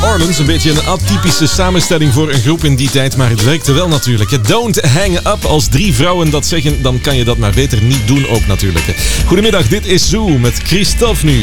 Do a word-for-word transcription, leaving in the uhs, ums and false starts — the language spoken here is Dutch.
Orleans. Een beetje een atypische samenstelling voor een groep in die tijd, maar het werkte wel natuurlijk. Don't hang up. Als drie vrouwen dat zeggen, dan kan je dat maar beter niet doen ook natuurlijk. Goedemiddag, dit is Zoo met Christophe nu.